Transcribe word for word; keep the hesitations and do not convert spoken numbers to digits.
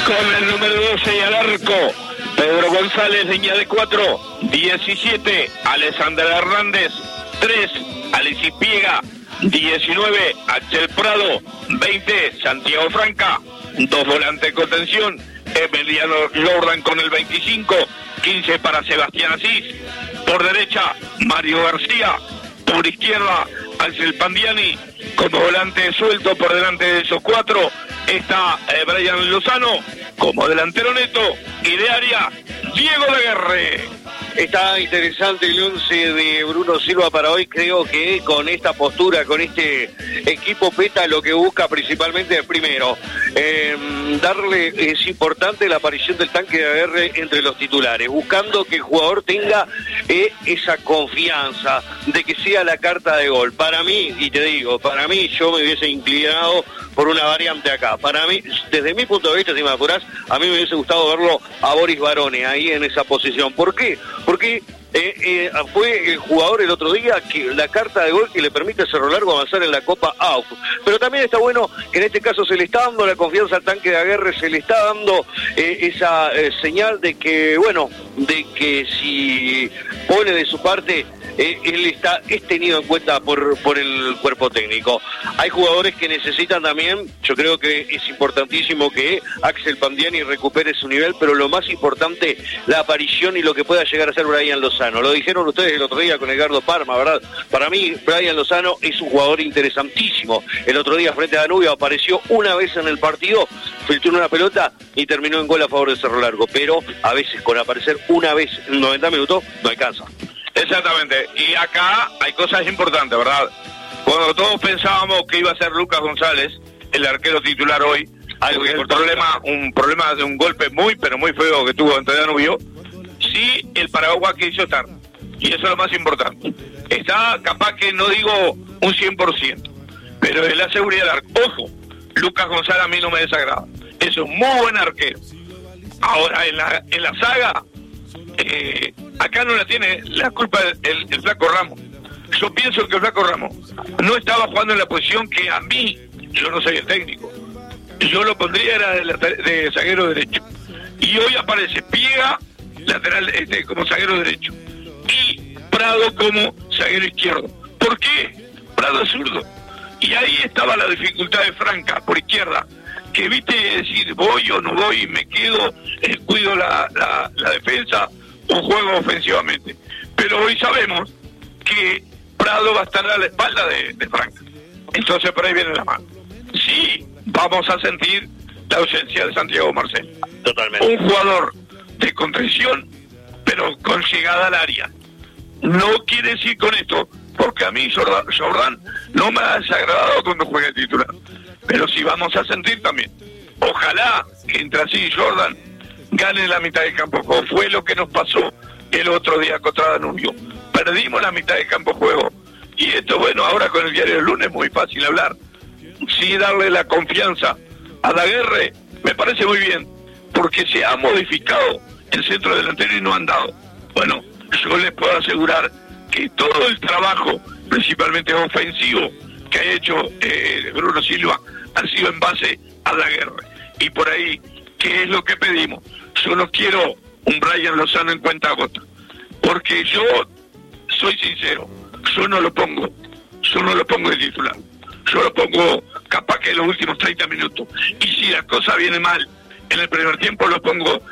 Con el número doce y al arco, Pedro González, línea de cuatro. diecisiete, Alexander Hernández. tres, Alexis Piega. diecinueve, Axel Prado. veinte, Santiago Franca. Dos volantes de contención, Emiliano Jordan con el veinticinco. quince para Sebastián Asís. Por derecha, Mario García. Por izquierda, Axel Pandiani. Como volante suelto por delante de esos cuatro está eh, Brian Lozano. Como delantero neto y de área, Diego Daguerre. Está interesante el once de Bruno Silva para hoy. Creo que con esta postura, con este equipo Peta, lo que busca principalmente es primero, eh, darle, es importante la aparición del tanque de Aguerre entre los titulares, buscando que el jugador tenga eh, esa confianza de que sea la carta de gol. Para mí, y te digo, para mí yo me hubiese inclinado por una variante acá. Para mí, desde mi punto de vista, si me apurás, a mí me hubiese gustado verlo a Boris Barone ahí en esa posición. ¿Por qué? Porque eh, eh, fue el jugador el otro día que la carta de gol que le permite a Cerro Largo avanzar en la Copa A U F. Pero también está bueno que en este caso se le está dando la confianza al tanque de Aguerre, se le está dando eh, esa eh, señal de que, bueno, de que si pone de su parte, eh, él está es tenido en cuenta por, por el cuerpo técnico. Hay jugadores que necesitan también, yo creo que es importantísimo que Axel Pandiani recupere su nivel, pero lo más importante, la aparición y lo que pueda llegar a ser Brian Lozano. Lo dijeron ustedes el otro día con Edgardo Parma, ¿verdad? Para mí, Brian Lozano es un jugador interesantísimo. El otro día frente a Danubio apareció una vez en el partido, filtró una pelota y terminó en gol a favor de Cerro Largo, pero a veces con aparecer una vez en noventa minutos no alcanza. Exactamente, y acá hay cosas importantes, ¿verdad? Cuando todos pensábamos que iba a ser Lucas González, el arquero titular hoy, hay un problema, un problema de un golpe muy, pero muy feo que tuvo ante Danubio, sí el paraguas quiso estar, y eso es lo más importante. Está capaz que no digo un cien por ciento, pero es la seguridad del arco. Ojo, Lucas González a mí no me desagrada, es un muy buen arquero. Ahora, en la, en la saga, eh, acá no la tiene la culpa el, el, el Flaco Ramos. Yo pienso que el Flaco Ramos no estaba jugando en la posición que a mí, yo no soy el técnico, yo lo pondría era de, de zaguero derecho. Y hoy aparece Piega, lateral este, como zaguero derecho, y Prado como zaguero izquierdo. ¿Por qué? Prado es zurdo. Y ahí estaba la dificultad de Franca, por izquierda, que viste decir, voy o no voy, me quedo, eh, cuido la, la, la defensa o juego ofensivamente. Pero hoy sabemos que Prado va a estar a la espalda de, de Franca. Entonces por ahí viene la mano. Sí, vamos a sentir la ausencia de Santiago Marcel. Totalmente. Un jugador de contención, pero con llegada al área. No quiere decir con esto, porque a mí Jordan, Jordan no me ha desagradado cuando juega titular. Pero sí vamos a sentir también. Ojalá que entre así Jordan gane la mitad del campo, como fue lo que nos pasó el otro día contra Danubio. Perdimos la mitad del campo juego. Y esto, bueno, ahora con el diario del lunes es muy fácil hablar. Sí, darle la confianza a Daguerre me parece muy bien, porque se ha modificado el centro delantero y no han dado. Bueno, yo les puedo asegurar que todo el trabajo, principalmente ofensivo, que ha hecho eh, Bruno Silva, ha sido en base a Daguerre. Y por ahí, ¿qué es lo que pedimos? Yo no quiero un Brian Lozano en cuentagota, porque yo soy sincero, yo no lo pongo, yo no lo pongo de titular, yo lo pongo capaz que en los últimos treinta minutos, y si la cosa viene mal en el primer tiempo lo pongo